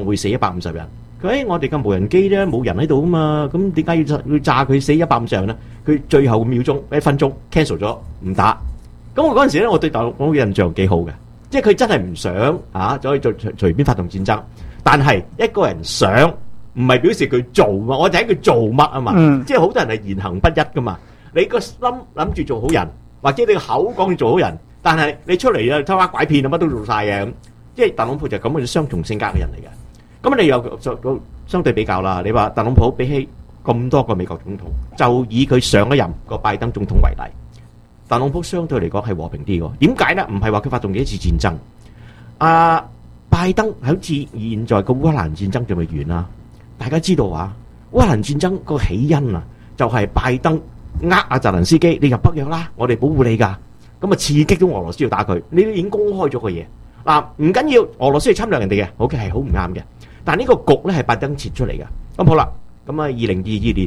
會死150人。佢我哋嘅無人機咧冇人喺度啊嘛，咁點解要炸佢死150人咧？佢最後1分鐘 cancel 咗唔打。咁我嗰陣時咧，我對特朗普嘅印象幾好嘅，即係佢真係唔想就可以隨便發動戰爭。但係一個人想，唔係表示佢做嘛，我睇佢做乜啊嘛。即係好多人係言行不一噶嘛。你個心諗住做好人，或者你個口講住做好人，但係你出嚟啊偷呃拐騙啊乜都做晒嘅咁。即係特朗普就係咁嘅雙重性格嘅人嚟嘅。咁你又相對比較啦，你話特朗普比起咁多個美國總統，就以佢上一任個拜登總統為例，特朗普相對嚟講係和平啲嘅。點解呢？唔係話佢發動幾次戰爭，拜登好似現在個烏克蘭戰爭仲未完啦。大家知道啊，烏克蘭戰爭個起因啊，就係拜登阿澤連斯基，你入北約啦，我哋保護你㗎，咁啊刺激到俄羅斯要打佢，你都已經公開咗個嘢。嗱，唔緊要，俄羅斯係侵略人哋嘅，OK係好唔啱嘅。但呢個局咧係拜登設出嚟嘅。咁好啦，咁啊2022年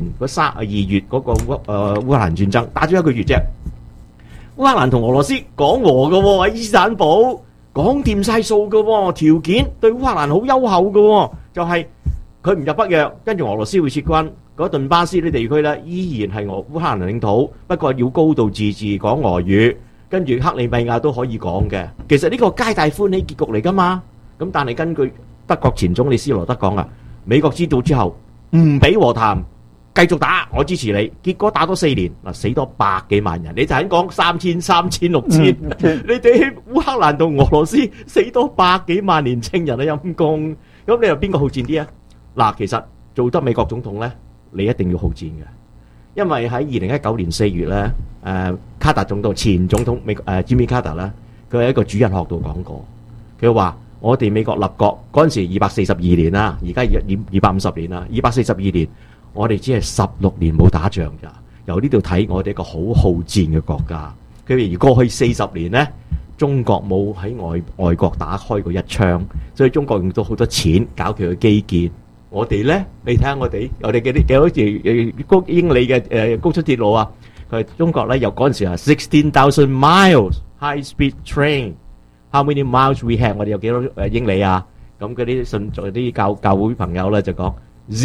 2月嗰個烏克蘭戰爭打咗1個月啫。烏克蘭同俄羅斯講和嘅喎，喺伊斯坦堡講掂晒數嘅喎，條件對烏克蘭好優厚嘅喎，就係佢唔入北約，跟住俄羅斯會撤軍，嗰頓巴斯啲地區咧依然係烏克蘭領土，不過要高度自治，講俄語。跟住克里米亞都可以講嘅，其實呢個皆大歡喜結局嚟噶嘛。咁但係根據德國前總理施羅德講啊，美國知道之後唔俾和談，繼續打，我支持你。結果打多4年，嗱死多百幾萬人，你就係講3000、3000、6000，你哋烏克蘭同俄羅斯死多百幾萬年青人啊陰公，咁你又邊個好戰啲啊？嗱，其實做得美國總統呢，你一定要好戰嘅。因為喺2019年4月咧，卡特總統前總統Jimmy Carter 咧，佢喺一個主日學度講過，佢話我哋美國立國嗰陣時242年啦，而家250年啦，242年，我哋只係16年冇打仗咋。由呢度睇，我哋一個好好戰嘅國家。佢而過去40年咧，中國冇喺外國打開過一槍，所以中國用咗好多錢搞佢嘅基建。我哋咧，你睇下我哋嘅啲幾多高英里嘅高速鐵路啊！佢中國咧，由嗰陣時啊16,000 miles high speed train，how many miles we have？ 我哋有幾多英里啊？咁嗰啲信在啲教會朋友咧就講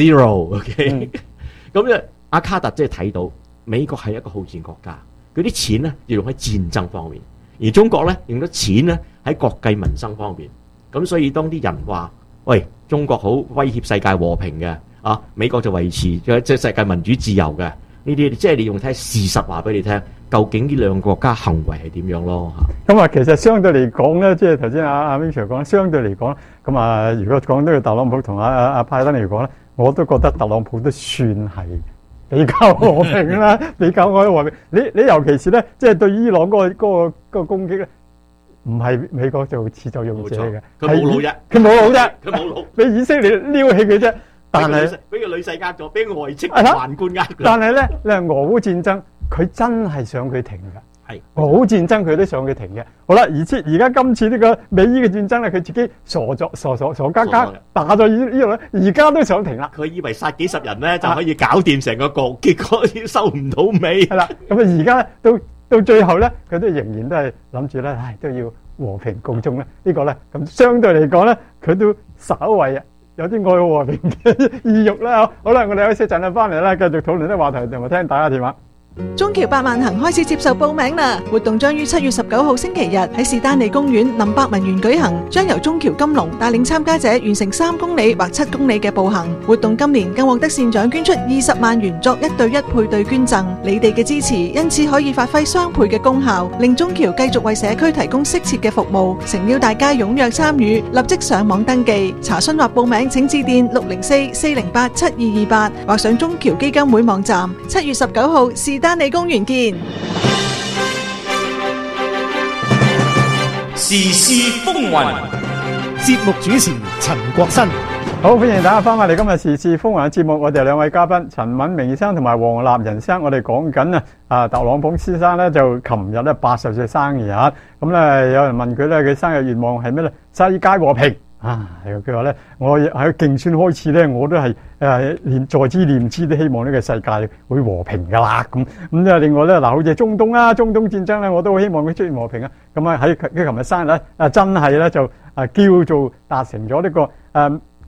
zero，OK？ 咁咧，阿卡特即係睇到美國係一個好戰國家，佢啲錢咧要用喺戰爭方面，而中國咧用咗錢咧喺國計民生方面。咁所以當啲人話，喂，中國好威脅世界和平嘅，美國就維持即係世界民主自由嘅，呢啲即係你用睇事實話俾你聽，究竟呢兩個國家行為係點樣咯嚇？ 咁其實相對嚟講咧，即係頭先阿 Vincent 講，相對嚟講，咁如果講到特朗普同阿拜登嚟講咧，我都覺得特朗普都算係比較和平啦，比較愛和平。你尤其是咧，即係對伊朗嗰個攻擊咧。唔係美國就始作俑者嘅， 佢冇腦啫， 佢冇腦啫， 佢冇腦， 俾以色列撩起佢啫。但係俾個女婿呃咗，俾個外戚宦官呃。 但係咧，你係俄烏戰爭，佢真係想佢停㗎。 係俄烏戰爭佢都想佢停嘅。好啦，而家今次呢個美伊嘅戰爭咧，佢自己傻加打咗呢度咧，而家都想停啦。 佢以為殺幾十人咧就可以搞掂成個局，結果收唔到尾。 係啦，咁而家到最後咧，佢都仍然都係諗住咧，都要和平共處咧。呢個咧，咁相對嚟講咧，佢都稍為有啲愛和平嘅意欲啦。好啦，我哋休息陣啦，翻嚟啦，繼續討論啲話題同埋聽大家電話。 中僑百萬行開始接受報名啦！活動將於7月19號星期日喺士丹利公園林百文園舉行，將由中僑金龍帶領參加者完成3公里或7公里嘅步行。活動今年更獲得善長捐出20萬元作1對1配對捐贈。你哋嘅支持因此可以發揮雙倍嘅功效，令中僑繼續為社區提供適切嘅服務。誠邀大家踴躍參與，立即上網登記查詢或報名，請致電604-408-7228或上中僑基金會網站。7月19號士丹利公園見。 時事風雲， 節目主持陳國新。 好，歡迎大家翻返嚟今日時事風雲嘅節目。我哋兩位嘉賓陳敏明生同埋黃立仁生，我哋講緊特朗普先生咧就琴日咧80歲生日，咁咧有人問佢咧，佢生日願望係咩咧？世界和平。佢話咧，我喺競選開始咧，我都係在之念之，都希望呢個世界會和平噶啦。咁另外咧，嗱，好似中東戰爭咧，我都好希望佢出現和平啊。咁喺佢琴日生日咧，真係咧就叫做達成咗呢個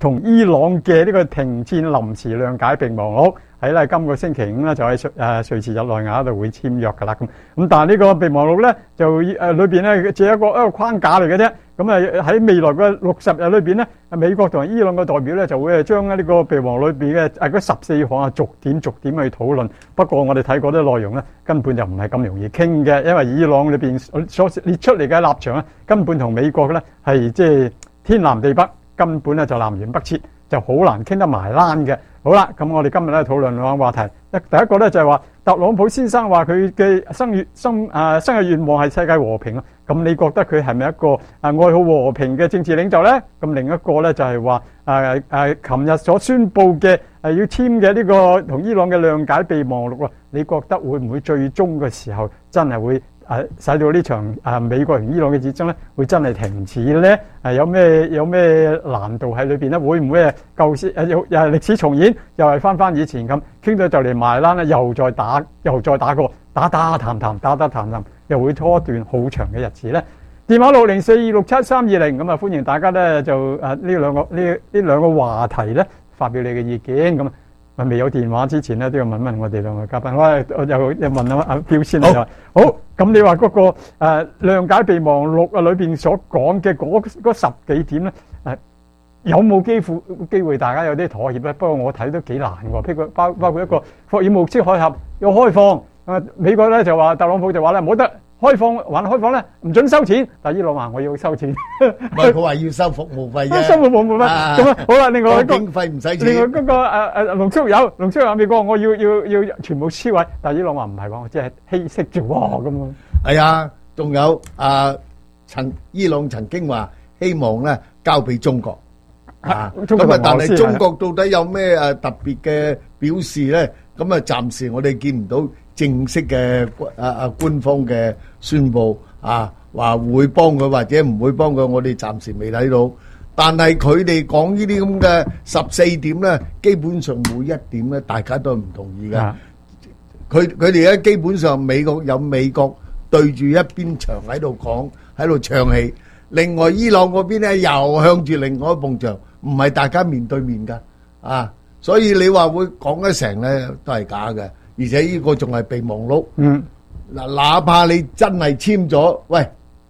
同伊朗嘅呢個停戰臨時諒解備忘錄，喺咧今個星期五咧就喺瑞士日內瓦度會簽約㗎啦。咁但係呢個備忘錄咧就裏邊咧只係一個框架嚟嘅啫。咁喺未來嘅60日裏邊咧，美國同埋伊朗嘅代表咧就會將呢個備忘錄裏邊嘅嗰14項逐點去討論。不過我哋睇過啲內容咧，根本就唔係咁容易傾嘅，因為伊朗裏邊所列出嚟嘅立場咧，根本同美國咧係即係天南地北，根本咧就南轅北轍，就好難傾得埋欄嘅。好啦，咁我哋今日咧討論兩個話題。第一個咧就係話特朗普先生話佢嘅生日願望係世界和平啊。咁你覺得佢係咪一個愛好和平嘅政治領袖咧？咁另一個咧就係話琴日所宣布嘅要簽嘅呢個同伊朗嘅諒解備忘錄啊，你覺得會唔會最終嘅時候真係會使到呢場美國同伊朗嘅戰爭咧，會真係停止咧？有咩難度喺裏邊咧？會唔會舊時又係歷史重演，又係翻以前咁傾到就嚟埋欄咧，又再打過打談，又會拖一段好長嘅日子咧？電話604267320，咁啊歡迎大家咧就呢兩個話題咧發表你嘅意見。咁未有電話之前咧，都要問我哋兩個嘉賓。我又問阿標先啦。好，咁你話嗰個諒解備忘錄啊裏邊所講嘅嗰10幾點咧，有冇機會大家有啲妥協咧？不過我睇都幾難喎。譬如包括一個霍爾木茲海峽要開放，美國咧就話特朗普就話咧冇得開放，還開放咧唔准收錢，但伊朗話我要收錢。 唔係佢話要收服務費啫。 收服務費咁啊，好啦，另外一個經費唔使錢。 另外嗰個濃縮鈾美國我要全部銷毀，但伊朗話唔係喎，我只係稀釋啫喎咁啊。 係啊，仲有伊朗曾經話希望咧交俾中國啊，咁啊，但係中國到底有咩特別嘅表示咧？咁啊，暫時我哋見唔到正式嘅官方嘅宣佈啊，話會幫佢或者唔會幫佢，我哋暫時未睇到。但係佢哋講呢啲咁嘅14點咧，基本上每一點咧，大家都係唔同意嘅。佢哋咧基本上美國對住一邊牆喺度講，喺度唱戲。另外伊朗嗰邊咧又向住另外一埲牆，唔係大家面對面㗎啊！所以你話會講得成咧都係假嘅，而且呢個仲係備忘錄。嗱，哪怕你真係簽咗，喂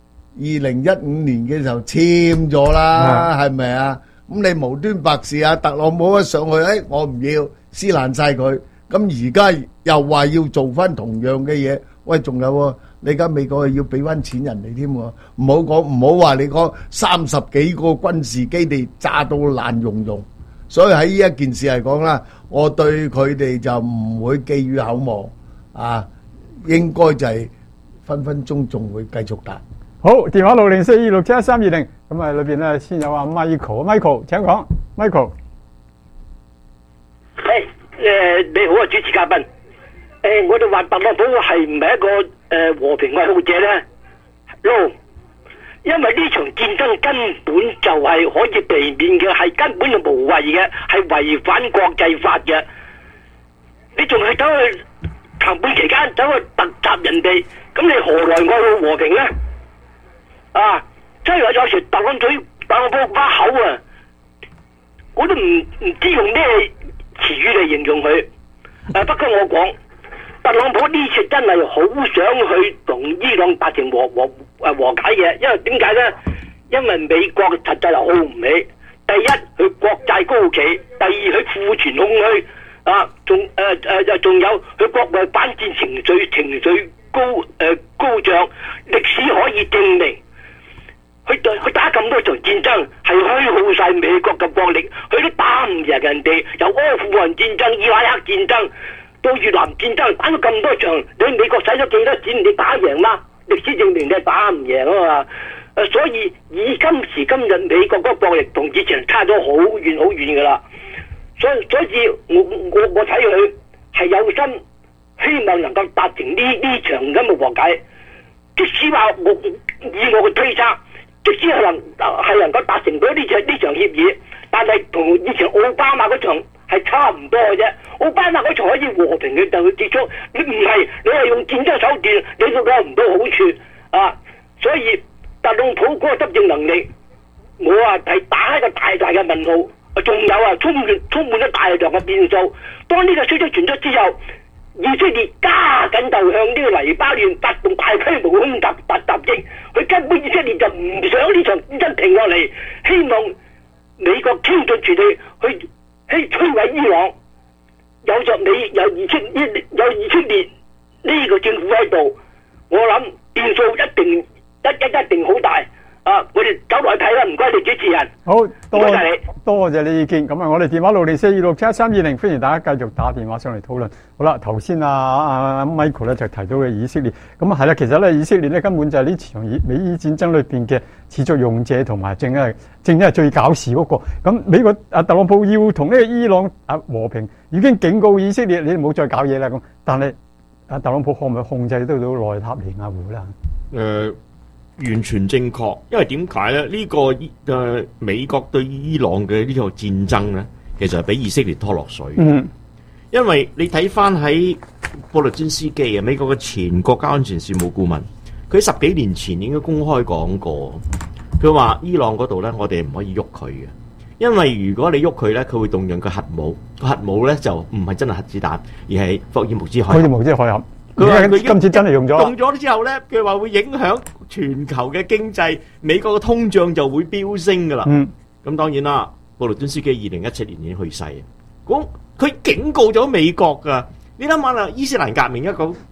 ，2015年嘅時候簽咗啦，係咪啊？咁你無端白事啊，特朗普一上去，我唔要，撕爛晒佢。咁而家又話要做翻同樣嘅嘢，喂，仲有喎，你而家美國係要俾翻錢人哋添喎，唔好話你講30幾個軍事基地炸到爛溶溶。所以喺呢一件事嚟講啦，我對佢哋就唔會寄予厚望啊，應該就係分分鐘仲會繼續打。 好，電話604267320，咁啊裏邊咧先有阿 Michael，請講 ，Michael。 你好啊，主持嘉賓。我哋話特朗普係唔係一個和平愛好者咧？No。因為呢場戰爭根本就係可以避免嘅，係根本就無謂嘅，係違反國際法嘅。你仲係走去談判期間走去突襲人哋，咁你何來愛好和平呢？啊，真係有時特朗普把口啊，我都唔知用咩詞語嚟形容佢。不過我講，特朗普呢次真係好想去同伊朗達成和解嘅，因為點解呢？因為美國實際係耗唔起。第一，佢國債高企；第二，佢庫存空虛。仲有佢國內反戰情緒高漲。歷史可以證明，佢打咁多場戰爭係虛耗晒美國嘅國力，佢都打唔贏人哋。由阿富汗戰爭、伊拉克戰爭到越南戰爭，打咗咁多場，你美國使咗幾多錢？你打贏嗎？歷史證明你係打唔贏啊嘛！所以以今時今日美國嗰個國力同以前差咗好遠噶啦。所以我睇佢係有心希望能夠達成呢場咁嘅和解。即使話以我嘅推測，即使係能夠達成到呢場協議，但係同以前奧巴馬嗰場係差唔多嘅啫。奧巴馬嗰場可以和平嘅就去結束，你唔係你係用戰爭手段，你都攞唔到好處啊！所以特朗普嗰個執政能力，我係打一個大嘅問號仲有啊，充滿咗大量嘅變數。當呢個消息傳出之後，以色列加緊就向呢個黎巴嫩發動大規模空襲襲擊，佢根本以色列就唔想呢場戰爭停落嚟，希望美國傾盡全力去摧毀伊朗。有以色列呢個政府喺度，我諗變數一定好大。我哋走落去睇啦，唔該你主持人。 好多謝謝你意見。咁啊，我哋電話604267320，歡迎大家繼續打電話上嚟討論。好啦，頭先Michael 咧就提到嘅以色列，咁啊係啦，其實咧以色列咧根本就係呢場美伊戰爭裏邊嘅始作俑者，同埋正係最搞事嗰個。咁美國特朗普要同呢個伊朗和平，已經警告以色列你哋唔好再搞嘢啦。咁但係特朗普可唔可以控制得到內塔尼亞胡咧？ 完全正確，因為點解咧？呢個美國對伊朗嘅呢個戰爭咧，其實係俾以色列拖落水。因為你睇翻喺布律津斯基啊，美國嘅前國家安全事務顧問，佢10幾年前應該公開講過，佢話伊朗嗰度咧，我哋唔可以喐佢嘅，因為如果你喐佢咧，佢會動用個核武，個核武咧就唔係真係核子彈，而係霍爾木茲海峽。佢話佢今次真係用咗之後咧，佢話會影響全球嘅經濟，美國嘅通脹就會飆升噶啦。咁當然啦，布魯敦斯基2017年已經去世，咁佢警告咗美國噶。你諗下啦，伊斯蘭革命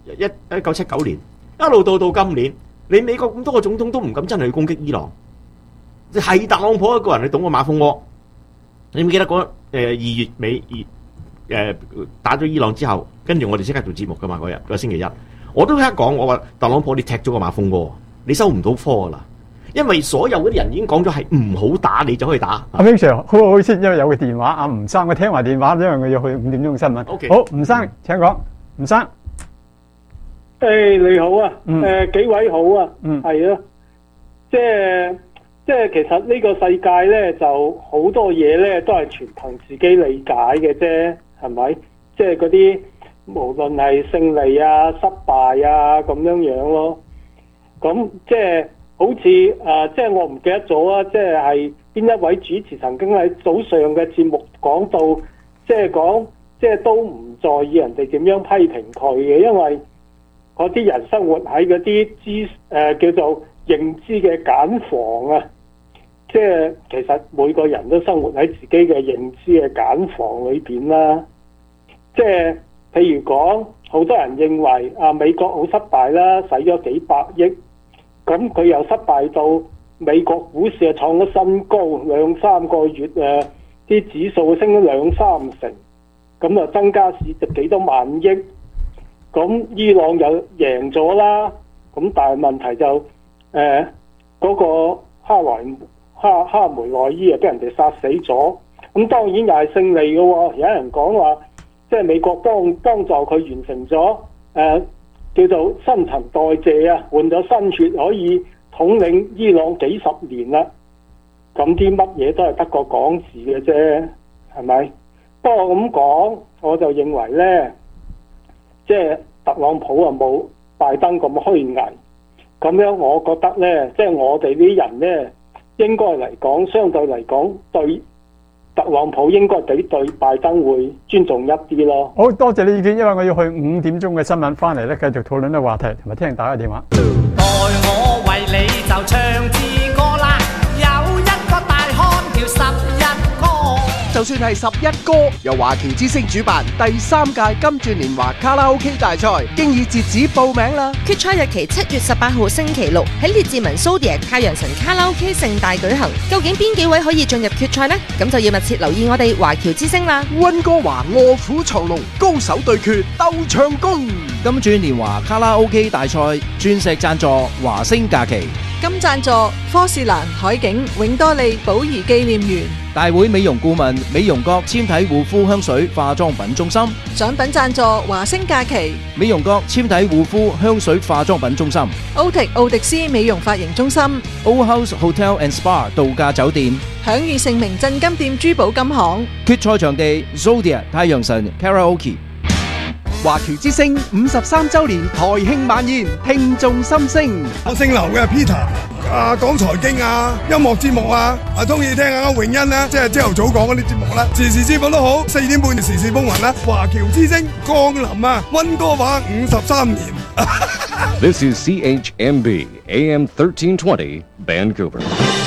1979年一路到今年，你美國咁多個總統都唔敢真係去攻擊伊朗，係特朗普一個人去捅個馬蜂窩。你唔記得嗰2月尾打咗伊朗之後，跟住我哋即刻做節目噶嘛？嗰日星期一，我都即刻講，我話特朗普你踢咗個馬蜂窩，你收唔到科噶啦，因為所有嗰啲人已經講咗係唔好打，你就可以打。 阿 Vin Sir，好先，因為有個電話，阿吳生，我聽埋電話，因為我要去5點鐘新聞。 Okay. 好，吳生請講，吳生。 你好啊，幾位好啊，係啊，即係其實呢個世界咧就好多嘢咧都係全憑自己理解嘅啫。係咪？即係嗰啲無論係勝利啊、失敗啊咁樣咯。咁即係好似即係我唔記得咗啊！即係邊一位主持曾經喺早上嘅節目講到，即係都唔在意人哋點樣批評佢嘅，因為嗰啲人生活喺嗰啲叫做認知嘅繭房啊。即係其實每個人都生活喺自己嘅認知嘅繭房裏邊啦。即係譬如講，好多人認為美國好失敗啦，使咗幾百億，咁佢又失敗到美國股市啊創咗新高，2-3個月啲指數升咗2-3成，咁啊增加市值幾多萬億，咁伊朗又贏咗啦，咁但係問題就嗰個哈梅內伊啊俾人哋殺死咗，咁當然又係勝利嘅喎。有人講話，即係美國幫助佢完成咗叫做新陳代謝啊，換咗新血可以統領伊朗幾十年啦。咁啲乜嘢都係得個講字嘅啫，係咪？不過咁講，我就認為呢，即係特朗普啊冇拜登咁虛偽。咁樣我覺得呢，即係我哋啲人呢，應該嚟講，相對嚟講，對特朗普應該比對拜登會尊重一啲咯。 好多謝你意見，因為我要去5點鐘嘅新聞翻嚟咧，繼續討論呢個話題，同埋聽大家電話。 待我為你就唱支歌啦，有一個大漢叫11哥。 就算係11歌，由華僑之聲主辦第3屆金鑽年華卡拉 OK 大賽，經已截止報名啦。 決賽日期7月18號星期六喺列治文 Zodiac 太陽神卡拉 OK 盛大舉行。究竟邊幾位可以進入決賽呢？咁就要密切留意我哋華僑之聲啦。 溫哥華臥虎藏龍，高手對決鬥唱功。 金鑽年華卡拉 OK 大賽鑽石贊助華星假期， 金贊助科士蘭海景永多利寶儀紀念園。 大會美容顧問美容閣纖體護膚香水化妝品中心。 獎品贊助華星假期美容閣纖體護膚香水化妝品中心。 奧迪斯美容髮型中心。 O House Hotel and Spa 度假酒店。 享譽盛名鎮金店珠寶金行。 決賽場地 Zodiac 太陽神 Karaoke。 華僑之聲53週年台慶晚宴，聽眾心聲。 我姓劉嘅 Peter， 講財經啊、音樂節目啊，中意聽下永恩啦，即係朝頭早講嗰啲節目啦，時時節目都好，4點半時事風雲啦，華僑之聲降臨啊，溫哥華53年。 This is CHMB AM 1320 Vancouver。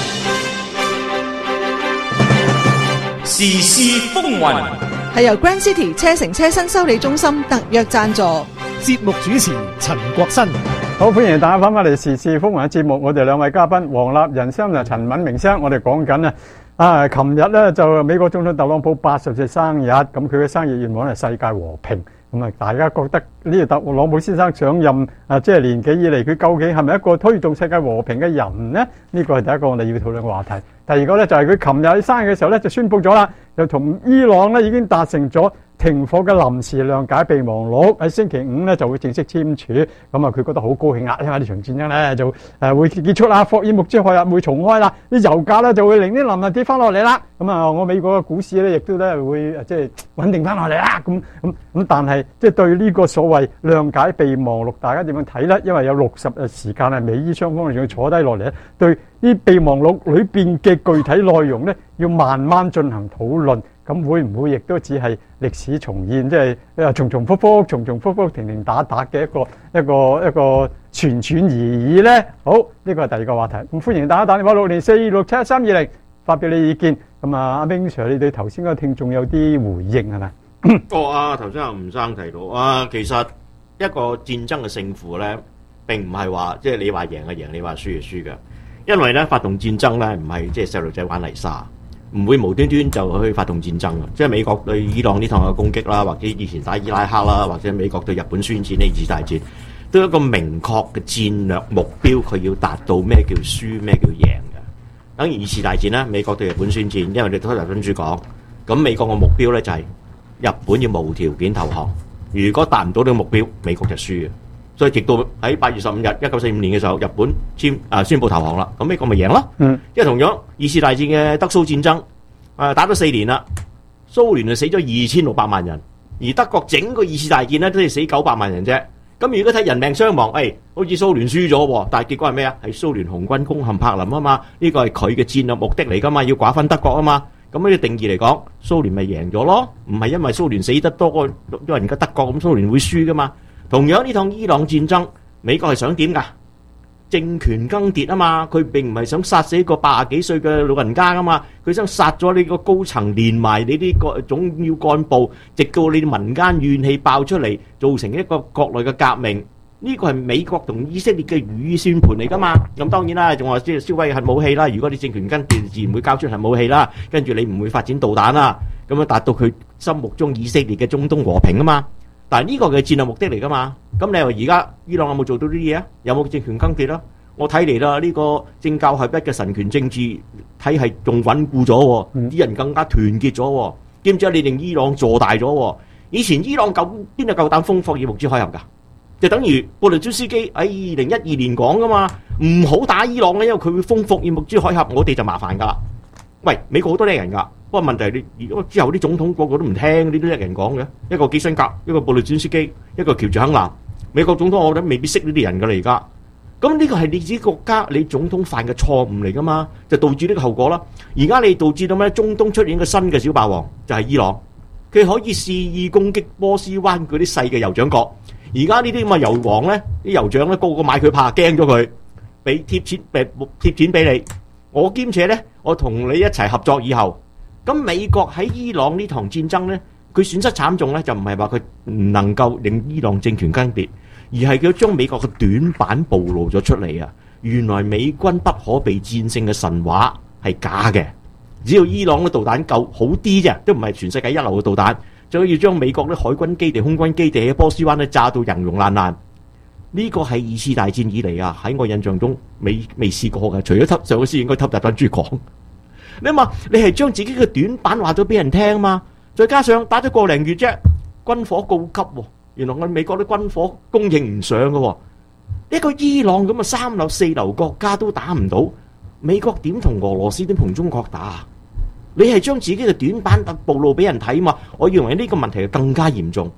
時事風雲係由 Grand City 車城車新修理中心特約贊助。 節目主持陳國新。 好，歡迎大家翻返嚟時事風雲嘅節目，我哋兩位嘉賓黃立仁先生同陳敏明先生，我哋講緊琴日咧就美國總統特朗普80歲生日，咁佢嘅生日願望係世界和平。咁大家覺得呢個特朗普先生上任即係年幾以嚟，佢究竟係咪一個推動世界和平嘅人呢？呢個係第一個我哋要討論嘅話題。第二個咧就係佢琴日喺生日嘅時候咧就宣布咗啦，就同伊朗咧已經達成咗停火嘅臨時諒解備忘錄，喺星期五咧就會正式簽署。咁佢覺得好高興啊，因為呢場戰爭咧就會結束啦，霍爾木茲海峽會重開啦，啲油價咧就會令啲臨日跌翻落嚟啦。咁我美國嘅股市咧亦都咧會即係穩定翻落嚟啦。咁但係即係對呢個所謂諒解備忘錄，大家點樣睇咧？因為有60日時間係美伊雙方仲要坐低落嚟咧，對呢備忘錄裏邊嘅具體內容咧要慢慢進行討論。咁會唔會亦都只係歷史重現，即係重重複複、停停打打嘅一個傳而已咧？好，呢個係第二個話題。咁歡迎大家打電話604-671-320發表你意見。咁阿 Bing Sir， 你對頭先嗰個聽眾有啲回應係咪？ 頭先阿吳生提到其實一個戰爭嘅勝負咧，並唔係話即係你話贏就贏，你話輸就輸嘅。因為咧發動戰爭咧唔係即係細路仔玩泥沙。唔會無端端就去發動戰爭嘅，即係美國對伊朗呢趟嘅攻擊啦，或者以前打伊拉克啦，或者美國對日本宣戰呢二次大戰，都有一個明確嘅戰略目標，佢要達到咩叫輸，咩叫贏嘅。等於二次大戰啦，美國對日本宣戰，因為你都頭先主講，咁美國嘅目標咧就係日本要無條件投降，如果達唔到呢個目標，美國就輸嘅。所以直到喺8月15日1945年嘅時候，日本宣布投降啦，咁美國咪贏咯。因為同樣二次大戰嘅德蘇戰爭打咗4年啦，蘇聯就死咗2600萬人，而德國整個二次大戰咧都係死900萬人啫。咁如果睇人命傷亡，好似蘇聯輸咗喎，但係結果係咩啊？係蘇聯紅軍攻陷柏林啊嘛，呢個係佢嘅戰略目的嚟噶嘛，要瓜分德國啊嘛。咁呢個定義嚟講，蘇聯咪贏咗咯，唔係因為蘇聯死得多過人家德國咁，蘇聯會輸噶嘛。同樣呢趟伊朗戰爭，美國係想點㗎？政權更迭啊嘛，佢並唔係想殺死一個80幾歲嘅老人家㗎嘛，佢想殺咗你個高層，連埋你啲個總要幹部，直到你哋民間怨氣爆出嚟，造成一個國內嘅革命。呢個係美國同以色列嘅如意算盤嚟㗎嘛。咁當然啦，仲話即係燒毀核武器啦。如果你政權更迭，自然會交出核武器啦，跟住你唔會發展導彈啦，咁樣達到佢心目中以色列嘅中東和平啊嘛。但係呢個嘅戰略目的嚟噶嘛？咁你話而家伊朗有冇做到呢啲嘢啊？有冇政權更迭啦？我睇嚟啦，呢個政教合一嘅神權政治體系仲穩固咗，啲人更加團結咗。兼且你令伊朗做大咗。以前伊朗邊度夠膽封霍爾木茲海峽㗎？就等於布雷津斯基喺2012年講噶嘛，唔好打伊朗咧，因為佢會封霍爾木茲海峽，我哋就麻煩㗎啦。喂，美國好多叻人㗎。不過問題係你如果之後啲總統個個都唔聽呢啲叻人講嘅，一個基辛格，一個布雷津斯基，一個喬治肯南，美國總統我覺得未必識呢啲人㗎啦而家。咁呢個係你自己國家你總統犯嘅錯誤嚟㗎嘛，就導致呢個後果啦。而家你導致到咩？中東出現個新嘅小霸王就係伊朗，佢可以肆意攻擊波斯灣嗰啲細嘅酋長國。而家呢啲咁嘅油王咧，啲酋長咧個個買佢怕，驚咗佢，俾貼錢俾你。我兼且咧，我同你一齊合作以後。咁美國喺伊朗呢場戰爭呢，佢損失慘重呢，就唔係話佢唔能夠令伊朗政權更迭，而係佢將美國嘅短板暴露咗出嚟啊！原來美軍不可被戰勝嘅神話係假嘅，只要伊朗嘅導彈夠好啲啫，都唔係全世界一流嘅導彈，就要將美國啲海軍基地、空軍基地喺波斯灣咧炸到人溶爛爛。呢個係二次大戰以嚟啊，喺我印象中未試過嘅，除咗上個師應該揼大彈珠講。你話你係將自己嘅短板話咗俾人聽嘛？再加上打咗個零月啫，軍火告急喎。原來我哋美國啲軍火供應唔上嘅喎。一個伊朗咁嘅3流4流國家都打唔到，美國點同俄羅斯點同中國打？你係將自己嘅短板暴露俾人睇嘛？我認為呢個問題係更加嚴重。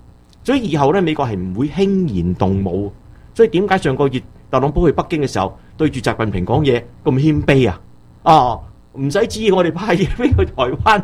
所以以後咧美國係唔會輕言動武。所以點解上個月特朗普去北京嘅時候對住習近平講嘢咁謙卑啊？唔使知我哋派嘢俾去台灣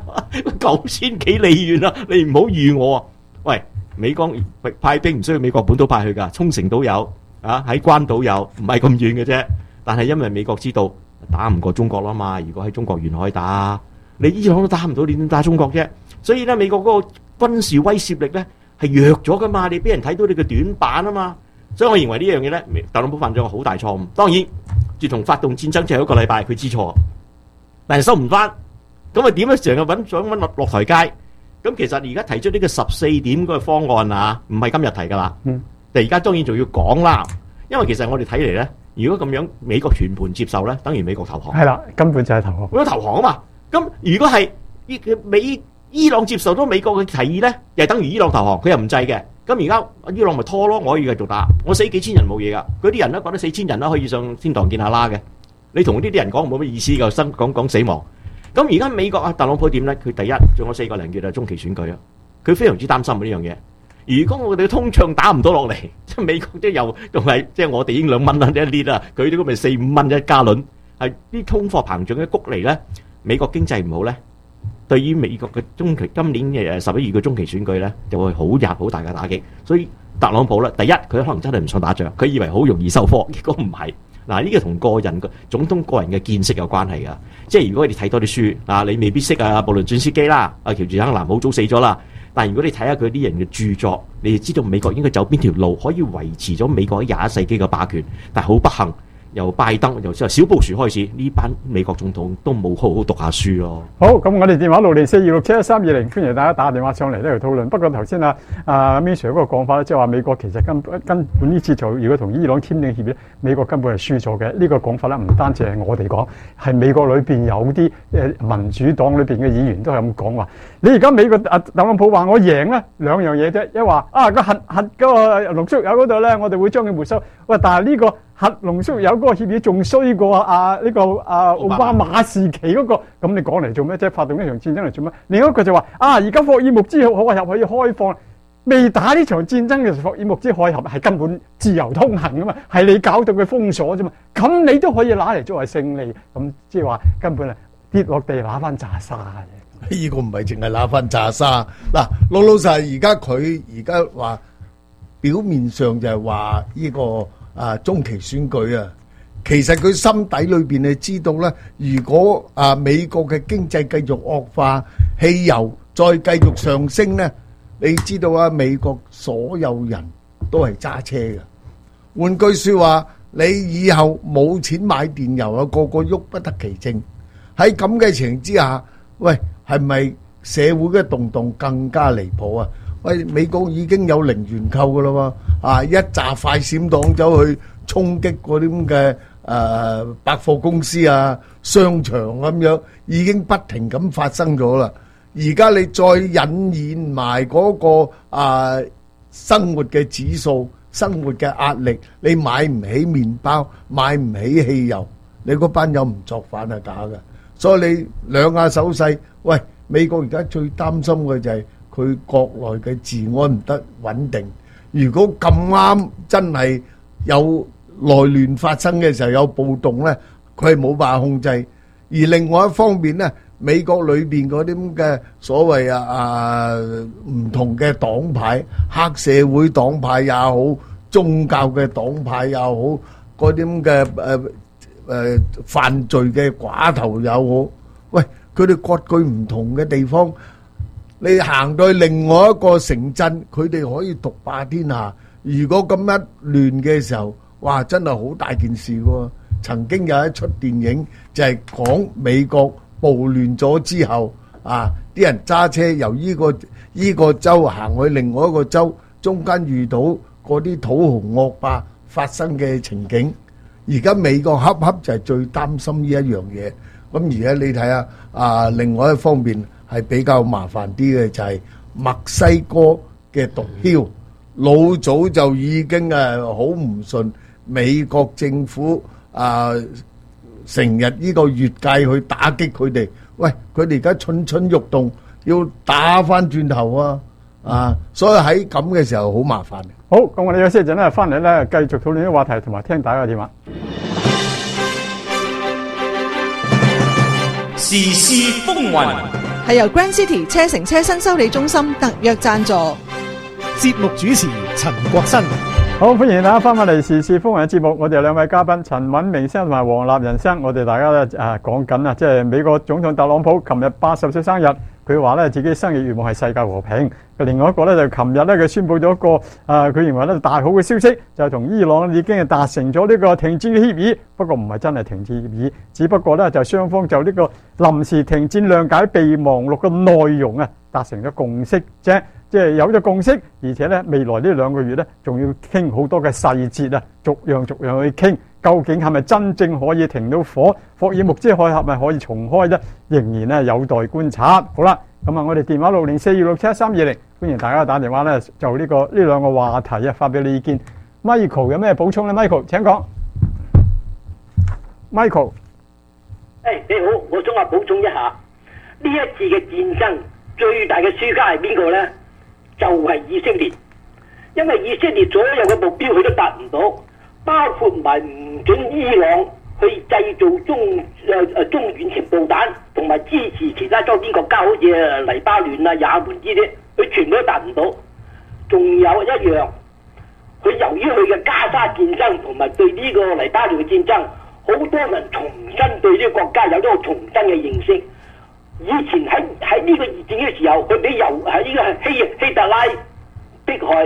9000幾里遠啦，你唔好預我啊！喂，美國派兵唔需要美國本土派去㗎，沖繩都有啊，喺關島有，唔係咁遠嘅啫。但係因為美國知道打唔過中國啦嘛，如果喺中國沿海打，你伊朗都打唔到，你點打中國啫？所以咧，美國嗰個軍事威懾力咧係弱咗㗎嘛，你俾人睇到你嘅短板啊嘛。所以我認為呢樣嘢咧，特朗普犯咗個好大錯誤。當然，自從發動戰爭之後一個禮拜，佢知錯。但係收唔翻，咁啊點樣成日想揾落台階？咁其實而家提出呢個14點嗰個方案啊，唔係今日提噶啦。但而家當然仲要講啦，因為其實我哋睇嚟咧，如果咁樣美國全盤接受咧，等於美國投降。 係啦，根本就係投降。 為咗投降啊嘛。咁如果係伊朗接受咗美國嘅提議咧，又係等於伊朗投降，佢又唔制嘅。咁而家伊朗咪拖咯，我可以繼續打，我死幾千人冇嘢噶。嗰啲人咧覺得4000人啦可以上天堂見下啦嘅。你同呢啲人講冇乜意思㗎，講死亡。咁而家美國啊，特朗普點咧？佢第一仲有4個零月啊，中期選舉啊，佢非常之擔心呢樣嘢。如果我哋嘅通脹打唔到落嚟，即係美國即係又仲係即係我哋已經2蚊啦一列啦，佢哋嗰咪4-5蚊一加侖，係啲通貨膨脹嘅谷嚟咧。美國經濟唔好咧，對於美國嘅中期今年嘅11月嘅中期選舉咧，就會好大嘅打擊。所以特朗普咧，第一佢可能真係唔想打仗，佢以為好容易收科，結果唔係。嗱，呢個同個人嘅總統個人嘅見識有關係噶，即係如果你睇多啲書，嗱你未必識啊布倫頓斯基啦，阿喬治克南好早死咗啦，但係如果你睇下佢啲人嘅著作，你就知道美國應該走邊條路可以維持咗美國喺21世紀嘅霸權，但係好不幸。由拜登由之後小布殊開始，呢班美國總統都冇好好讀下書咯。 好，咁我哋電話60426713220，歡迎大家打電話上嚟呢度討論。不過頭先Min Sir 嗰個講法咧，即係話美國其實根本呢次如果同伊朗簽訂協議，美國根本係輸咗嘅。呢個講法咧，唔單止係我哋講，係美國裏邊有啲民主黨裏邊嘅議員都係咁講話。你而家美國特朗普話我贏咧，兩樣嘢啫，一話個核嗰個濃縮鈾嗰度咧，我哋會將佢沒收。喂，但係呢個核濃縮鈾嗰個協議仲衰過奧巴馬時期嗰個，咁你講嚟做咩啫？發動呢場戰爭嚟做咩？另一個就話而家霍爾木茲海峽可以開放，未打呢場戰爭嘅時候，霍爾木茲海峽係根本自由通行噶嘛，係你搞到佢封鎖啫嘛，咁你都可以拿嚟作為勝利，咁即係話根本係跌落地拿翻炸沙嘅。 呢個唔係淨係拿翻炸沙，嗱老老實，佢而家話表面上就係話呢個中期選舉啊，其實佢心底裏邊你知道咧，如果美國嘅經濟繼續惡化，汽油再繼續上升咧，你知道啊，美國所有人都係揸車嘅。換句說話，你以後冇錢買電油啊，個個喐不得其正。喺咁嘅情形之下，喂，係咪社會嘅動盪更加離譜啊？喂，美國已經有零元購噶啦喎，一紮快閃黨走去衝擊嗰啲咁嘅百貨公司啊、商場咁樣，已經不停咁發生咗啦。而家你再引現埋嗰個生活嘅指數、生活嘅壓力，你買唔起麵包，買唔起汽油，你嗰班友唔作反係假嘅。所以你兩下手勢，喂，美國而家最擔心嘅就係佢國內嘅治安唔得穩定。如果咁啱真係有內亂發生嘅時候有暴動呢，佢係冇辦法控制。而另外一方面呢，美國裏邊嗰啲咁嘅所謂唔同嘅黨派，黑社會黨派也好，宗教嘅黨派也好，嗰啲咁嘅犯罪嘅寡頭也好，喂，佢哋割據唔同嘅地方，你行到去另外一個城鎮，佢哋可以獨霸天下。如果咁一亂嘅時候，哇，真係好大件事喎！曾經有一出電影就係講美國暴亂咗之後，啲人揸車由依個州行去另外一個州，中間遇到嗰啲土豪惡霸發生嘅情景。而家美國恰恰就係最擔心呢一樣嘢。咁而家你睇下另外一方面係比較麻煩啲嘅就係墨西哥嘅毒梟，老早就已經好唔順美國政府成日呢個越界去打擊佢哋。喂，佢哋而家蠢蠢欲動，要打翻轉頭所以喺咁嘅時候好麻煩。 好，咁我哋休息一陣咧，翻嚟咧繼續討論啲話題，同埋聽大家嘅電話。 時事風雲係由 Grand City 車城車新修理中心特約贊助。 節目主持陳國新。 好，歡迎大家翻返嚟時事風雲嘅節目，我哋有兩位嘉賓陳敏明生同埋黃立仁生，我哋大家咧講緊啊，即係美國總統特朗普琴日80歲生日，佢話咧自己生日願望係世界和平。另外一個咧就琴日咧佢宣布咗一個佢認為咧大好嘅消息，就係同伊朗已經係達成咗呢個停戰嘅協議，不過唔係真係停戰協議，只不過咧就雙方就呢個臨時停戰諒解備忘錄嘅內容啊達成咗共識啫。即係有咗共識，而且咧未來呢2個月咧，仲要傾好多嘅細節啊，逐樣去傾，究竟係咪真正可以停到火？霍爾木茲海峽咪可以重開咧？仍然咧有待觀察。好啦，咁啊，我哋電話604267320，歡迎大家打電話咧，就呢兩個話題啊，發表你意見。Michael 有咩補充咧 ？Michael 請講。Michael， 你好，我想話補充一下，呢一次嘅戰爭最大嘅輸家係邊個咧？就係以色列，因為以色列所有嘅目標佢都達唔到，包括埋唔准伊朗去製造中遠程導彈，同埋支持其他周邊國家，好似黎巴嫩啊、也門呢啲，佢全部都達唔到。仲有一樣，佢由於佢嘅加沙戰爭同埋對呢個黎巴嫩嘅戰爭，好多人重新對呢個國家有咗個重新嘅認識。以前喺呢個二戰嘅時候，佢俾喺呢個希特拉迫害，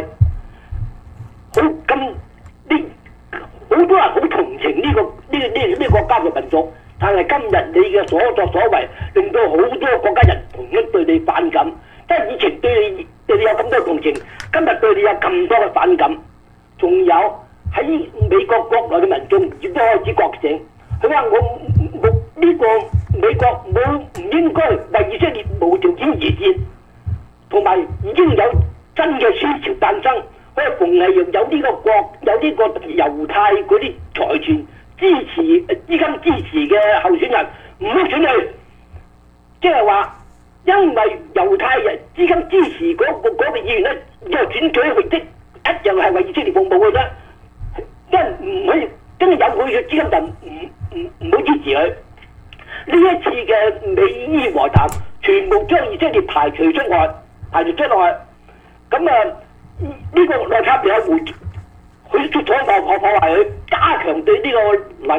好多人好同情呢個國家嘅民族，但係今日你嘅所作所為，令到好多國家人同樣對你反感。即係以前對你有咁多同情，今日對你有咁多嘅反感。仲有喺美國國內嘅民眾亦都開始覺醒，佢話我呢個美國唔應該為以色列無條件而戰，同埋已經有真嘅思潮誕生。佢逢係有呢個猶太嗰啲財團資金支持嘅候選人唔好選佢，即係話因為猶太人資金支持嗰個議員咧，之後選舉去的一樣係為以色列服務嘅啫，因為唔可以真係有佢嘅資金就唔好支持佢。呢一次嘅美伊和談，全部將以色列排除出外。咁呢個內塔尼亞胡佢出咗破壞佢，加強對呢個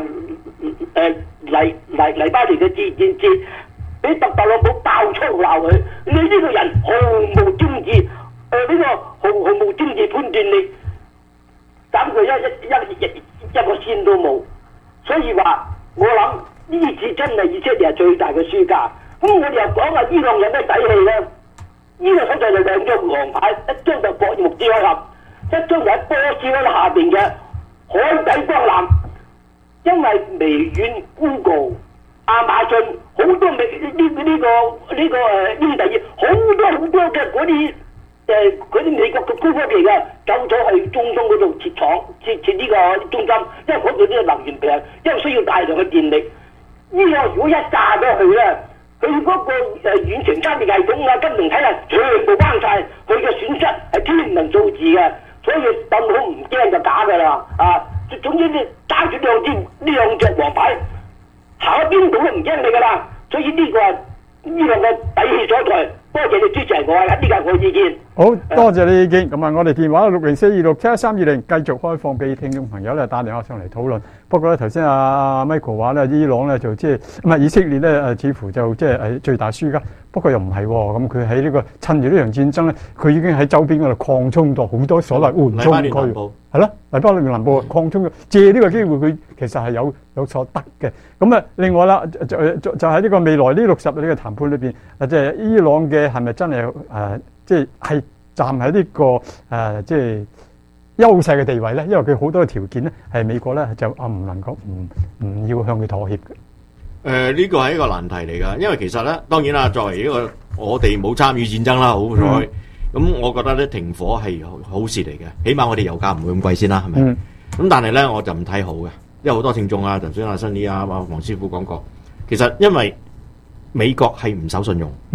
黎巴嫩嘅戰，俾特朗普爆粗鬧佢。你呢個人毫無政治毫無政治判斷力，斬佢一個線都冇。所以話我諗。呢次真係以色列係最大嘅輸家。咁我哋又講下伊朗有咩底氣咧？伊朗手上就2張黃牌，一張就霍爾木茲海峽，一張就喺波斯灣下邊嘅海底光纜。因為微軟、Google、亞馬遜好多呢個英特爾好多嘅嗰啲美國嘅高科技嘅走咗去中東嗰度設廠設呢個中心，因為嗰度呢個能源平，因為需要大量嘅電力。伊朗如果一炸咗佢咧，佢嗰個遠程監視系統啊、金融體系全部關晒，佢嘅損失係天文數字嘅，所以特朗普唔驚就假㗎啦。總之你揸住兩隻黃牌，行喺邊度都唔驚你㗎啦。所以呢個係伊朗嘅底氣所在。多謝你支持我，呢個係我意見。 好多謝你意見。咁啊，我哋電話604267320繼續開放俾聽眾朋友咧打電話上嚟討論。不過咧，頭先阿 Michael 話咧，伊朗咧就即係唔係以色列咧似乎就即係最大輸家。不過又唔係喎，咁佢喺呢個趁住呢場戰爭咧，佢已經喺周邊嗰度擴充到好多所謂緩衝區，係咯，黎巴嫩南部擴充，借呢個機會佢其實係有所得嘅。咁啊，另外啦，就喺呢個未來呢60日呢個談判裏邊，即係伊朗嘅係咪真係即係站喺呢個即係優勢嘅地位咧？因為佢好多嘅條件咧，係美國咧就唔能夠唔要向佢妥協嘅。 呢個係一個難題嚟㗎，因為其實咧，當然啦，作為一個我哋冇參與戰爭啦，好彩。咁我覺得咧，停火係好事嚟嘅，起碼我哋油價唔會咁貴先啦，係咪？咁但係咧，我就唔睇好嘅，因為好多聽眾啊，頭先阿新呢啊、黃師傅講過，其實因為美國係唔守信用，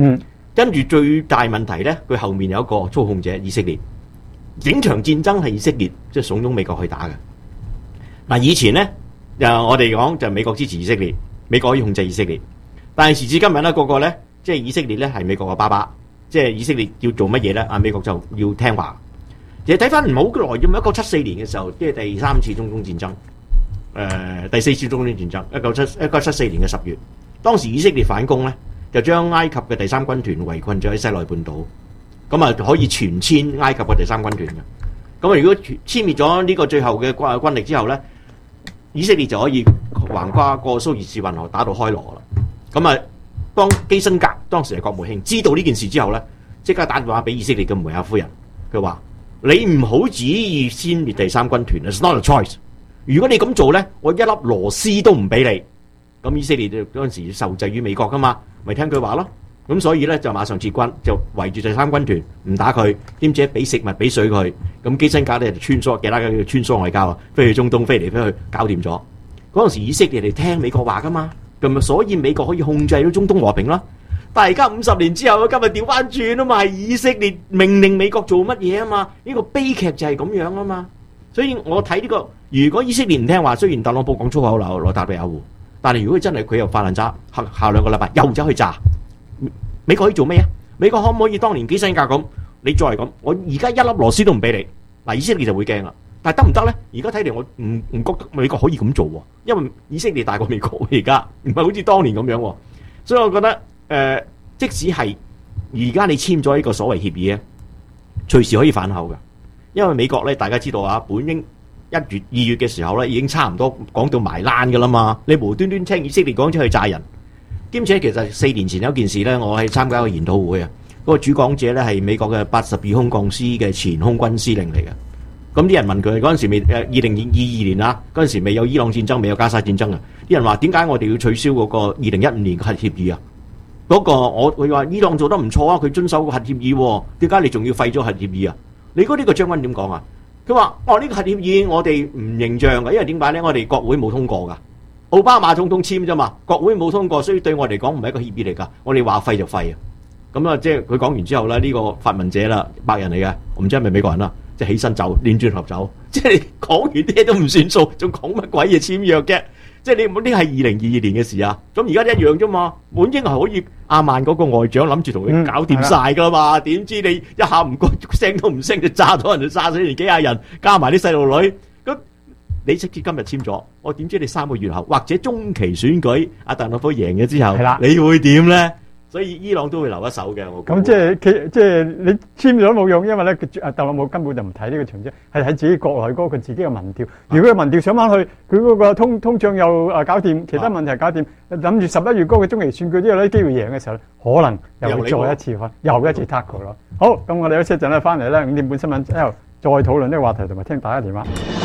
跟住最大問題咧，佢後面有一個操控者以色列，整場戰爭係以色列即係慫恿美國去打嘅。嗱，以前咧我哋講就美國支持以色列，美國可以控制以色列，但係時至今日咧，個個咧即係以色列咧係美國嘅爸爸，即係以色列要做乜嘢咧，美國就要聽話。其實睇翻唔好耐，要1974年嘅時候，即係第三次中東戰爭，第四次中東戰爭，1974年嘅10月，當時以色列反攻咧，就將埃及嘅第三軍團圍困咗喺西奈半島，咁啊可以全殲埃及嘅第三軍團嘅。咁啊，如果殲滅咗呢個最後嘅軍力之後咧，以色列就可以橫跨過蘇伊士運河打到開羅啦。咁啊，當基辛格當時係國務卿知道呢件事之後咧，即刻打電話俾以色列嘅梅亞夫人，佢話：你唔好旨意殲滅第三軍團 ，it's not a choice。如果你咁做咧，我一粒螺絲都唔俾你。咁以色列嗰陣時受制於美國噶嘛，咪聽佢話咯。咁所以咧就馬上撤軍，就圍住第三軍團唔打佢，兼且俾食物俾水佢。咁基辛格咧就穿梭，其他嘅穿梭外交啊，飛去中東，飛嚟飛去，搞掂咗。嗰陣時以色列嚟聽美國話噶嘛，咁所以美國可以控制到中東和平啦。但係而家50年之後，今日調翻轉啊嘛，係以色列命令美國做乜嘢啊嘛？呢個悲劇就係咁樣啊嘛。所以我睇呢個，如果以色列唔聽話，雖然特朗普講粗口鬧羅達比亞胡，但係如果真係佢又發爛渣，下2個禮拜又走去炸，美國可以做咩啊？美國可唔可以當年基辛格咁？你再係咁，我而家一粒螺絲都唔俾你，嗱，以色列就會驚啦。但係得唔得咧？而家睇嚟我唔覺得美國可以咁做喎，因為以色列大過美國而家，唔係好似當年咁樣喎。所以我覺得即使係而家你簽咗呢個所謂協議咧，隨時可以反口嘅，因為美國咧大家知道啊，本應1月2月嘅時候咧已經差唔多講到埋欄㗎啦嘛，你無端端聽以色列講出去炸人，兼且其實4年前有件事咧，我係參加一個研討會啊，嗰個主講者咧係美國嘅82空降師嘅前空軍司令嚟嘅。咁啲人問佢嗰陣時未2022年啊，嗰陣時未有伊朗戰爭，未有加沙戰爭啊，啲人話點解我哋要取消嗰個2015年嘅核協議啊？嗰個佢話伊朗做得唔錯啊，佢遵守個核協議喎，點解你仲要廢咗核協議啊？你估呢個將軍點講啊？佢話：呢個核協議我哋唔認賬嘅，因為點解咧？我哋國會冇通過㗎，奧巴馬總統簽啫嘛，國會冇通過，所以對我嚟講唔係一個協議嚟㗎。我哋話廢就廢啊！咁啊，即係佢講完之後咧，呢個發問者啦，白人嚟嘅，我唔知係咪美國人啦，即係起身走，亂轉頭走，即係你講完啲嘢都唔算數，仲講乜鬼嘢簽約嘅？即係你呢係2022年嘅事啊，咁而家一樣啫嘛。本應係可以阿曼嗰個外長諗住同佢搞掂晒噶嘛，點知你一下唔講聲都唔聲就炸咗人，就炸死人幾廿人，加埋啲細路女。咁你直接今日簽咗，我點知你3個月後或者中期選舉阿特朗普贏咗之後，你會點咧？所以伊朗都會留一手嘅。 咁即係你簽咗冇用，因為咧特朗普根本就唔睇呢個場啫，係喺自己國內嗰個自己嘅民調。如果個民調上翻去，佢嗰個通脹又搞掂，其他問題搞掂，諗住11月嗰個中期選舉都有啲機會贏嘅時候，可能又會再一次又一次 tackle 咯。好，咁我哋休息一陣咧，翻嚟咧5點半新聞之後再討論呢個話題，同埋聽大家電話。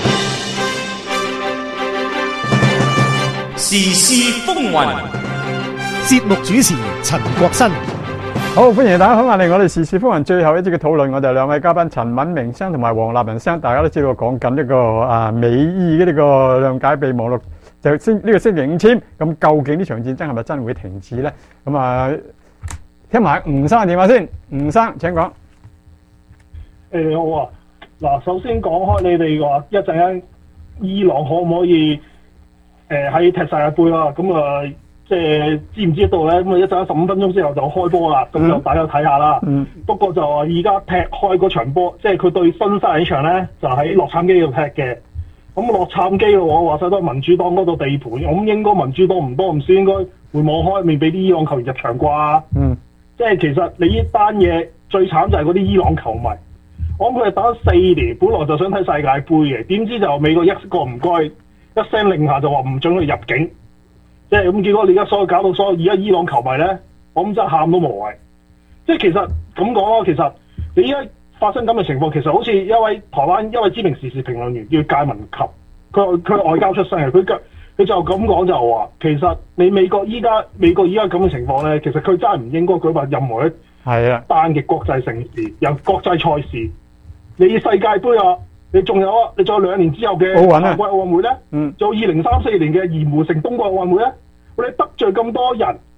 時事風雲。 節目主持陳國新， 好，歡迎大家翻嚟我哋時事風雲最後一節嘅討論。我哋兩位嘉賓陳敏明生同埋黃立仁生，大家都知道講緊呢個美伊嘅呢個諒解備忘錄，就呢個星期5簽。咁究竟呢場戰爭係咪真會停止咧？咁啊，聽埋吳生嘅電話先。吳生請講。 好啊，嗱，首先講開你哋話一陣間伊朗可唔可以喺踢世界盃啦？咁啊。即係知唔知道咧？咁啊，一陣15分鐘之後就開波啦，咁就大家睇下啦。不過就話而家踢開嗰場波，即係佢對新西蘭呢場咧，就喺洛杉磯度踢嘅。咁洛杉磯嘅話，話晒都係民主黨嗰度地盤，咁應該民主黨唔多唔少，應該會網開，未俾啲伊朗球員入場啩。即係其實你呢單嘢最慘就係嗰啲伊朗球迷，我諗佢哋打咗4年，本來就想睇世界盃嘅，點知就美國一個唔該一聲令下就話唔准佢入境。即係咁，結果你而家所有搞到所有而家伊朗球迷咧，我諗真係喊都無謂。即係其實咁講咯，其實你而家發生咁嘅情況，其實好似一位台灣一位知名時事評論員叫介文及，佢外交出身嘅，佢就咁講就話，其實你美國依家咁嘅情況咧，其實佢真係唔應該舉辦任何一單嘅國際盛事，由國際賽事，你世界盃啊！你仲有啊？你仲有2年之後嘅夏季奧運會咧？仲有2034年嘅鹽湖城冬季奧運會咧？你得罪咁多人，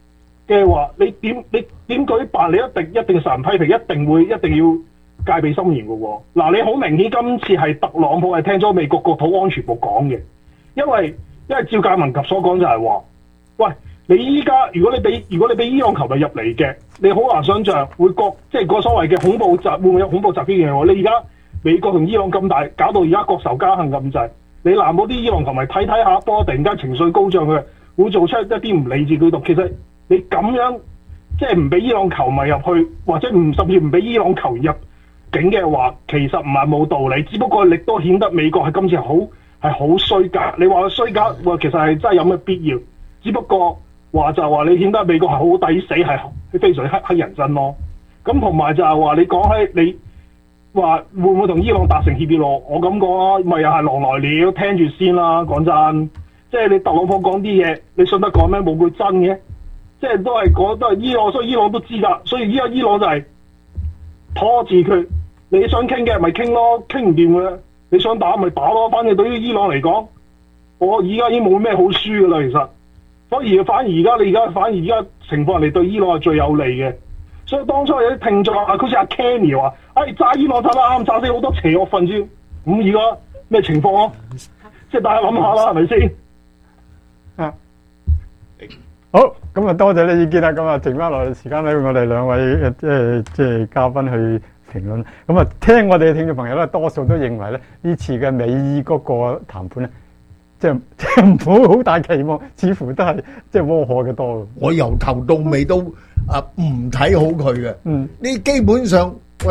嘅話，你點舉辦？你一定受人批評，一定要戒備森嚴嘅喎。嗱，你好明顯今次係特朗普係聽咗美國國土安全部講嘅，因為照介文及所講就係話，喂，你依家如果你俾伊朗球迷入嚟嘅，你好難想像會即係嗰所謂嘅恐怖襲會唔會有恐怖襲擊嘅喎？你而家美國同伊朗咁大，搞到而家國仇家恨咁滯，你難保啲伊朗球迷睇下波，突然間情緒高漲嘅，會做出一啲唔理智舉動。其實你咁樣即係唔俾伊朗球迷入去，或者甚至唔俾伊朗球員入境嘅話，其實唔係冇道理，只不過亦都顯得美國係今次係好衰格。你話佢衰格，其實係真係有咩必要？只不過話就係話你顯得美國係好抵死，係非常黑人憎咯。咁同埋就係話你講起你話會唔會同伊朗達成協議咯？我咁講啦，咪又係狼來了，聽住先啦。講真，即係你特朗普講啲嘢，你信得過咩？冇佢真嘅，即係都係伊朗，所以伊朗都知㗎。所以依家伊朗就係拖字決，你想傾嘅咪傾咯，傾唔掂嘅你想打咪打咯。反正對於伊朗嚟講，我而家已經冇咩好輸㗎啦。其實，反而而家情況嚟對伊朗係最有利嘅。所以當初有啲聽眾好似阿 Kenny 話，炸伊朗炸得啱，炸死好多邪惡分子。咁而家咩情況啊？即係大家諗下啦，係咪先？ 啊，好，咁啊多謝你意見啦。咁啊，剩翻落嚟時間咧，我哋兩位即係嘉賓去評論。咁啊，聽我哋嘅聽眾朋友咧，多數都認為咧，呢次嘅美伊嗰個談判咧，即係唔好好大期望，似乎都係即係窩火嘅多。 我由頭到尾都唔睇好佢嘅。呢基本上我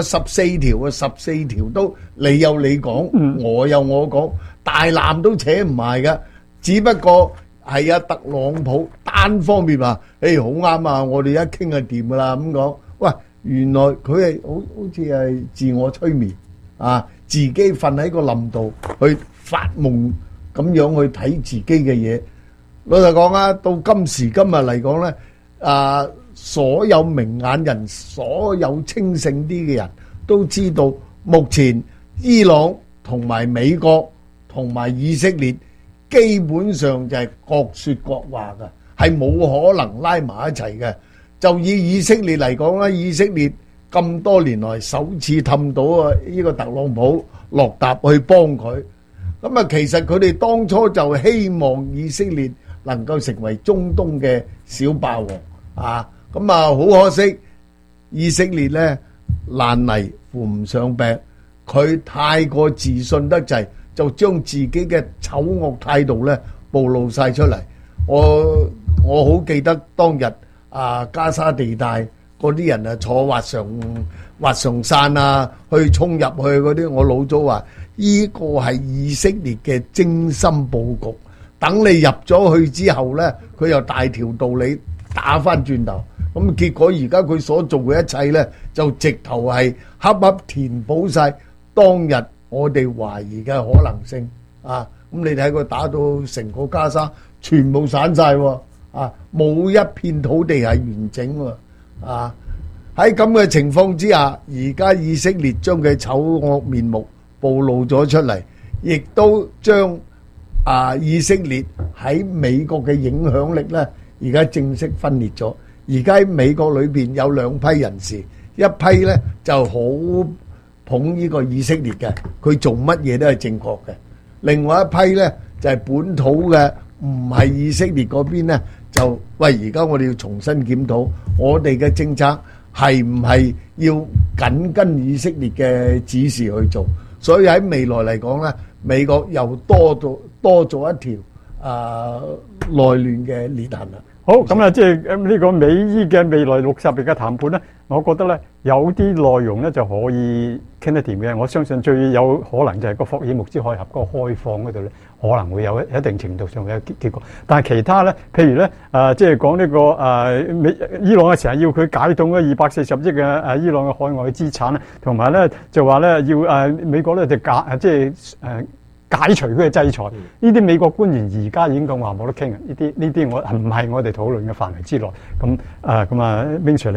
14條都你有你講，我有我講，大纜都扯唔埋㗎。只不過係特朗普單方面話，好啱啊！我哋一傾就掂㗎啦咁講。喂，原來佢係好似係自我催眠啊，自己瞓喺個冧度去發夢咁樣去睇自己嘅嘢。老實講啊，到今時今日嚟講咧，所有明眼人、所有清醒啲嘅人都知道，目前伊朗同埋美國同埋以色列基本上就係各説各話嘅，係冇可能拉埋一齊嘅。就以以色列嚟講咧，以色列咁多年來首次氹到呢個特朗普落搭去幫佢。咁啊，其實佢哋當初就希望以色列能夠成為中東嘅小霸王啊！咁啊，好可惜，以色列咧爛泥扶唔上壁，佢太過自信得滯，就將自己嘅醜惡態度咧暴露晒出嚟。我好記得當日加沙地帶嗰啲人啊坐滑翔傘啊，去衝入去嗰啲，我老早話呢個係以色列嘅精心佈局。等你入咗去之後咧，佢又大條道理打翻轉頭。咁結果而家佢所做嘅一切咧，就直頭係恰填補晒當日我哋懷疑嘅可能性啊！咁你睇佢打到成個加沙全部散晒喎，冇一片土地係完整喎，啊！喺咁嘅情況之下，而家以色列將佢醜惡面目暴露咗出嚟，亦都將以色列喺美國嘅影響力咧，而家正式分裂咗。而家喺美國裏邊有兩批人士，一批咧就好捧呢個以色列嘅，佢做乜嘢都係正確嘅；另外一批咧就係本土嘅，唔係以色列嗰邊咧，就喂，而家我哋要重新檢討我哋嘅政策係唔係要緊跟以色列嘅指示去做。所以喺未來嚟講咧，美國又多咗一條內亂嘅裂痕啦。 好，咁啊，即係呢個美伊嘅未來60日嘅談判咧，我覺得咧有啲內容咧就可以傾得掂嘅。我相信最有可能就係個霍爾木茲海峽嗰個開放嗰度咧，可能會有一定程度上嘅結果。但係其他咧，譬如咧即係講呢個伊朗嘅成日要佢解凍嗰240億嘅伊朗嘅海外資產咧，同埋咧就話咧要美國咧就解除佢嘅制裁，呢啲美國官員而家已經講話冇得傾啊！呢啲我唔係我哋討論嘅範圍之內。咁Ming Sir你可以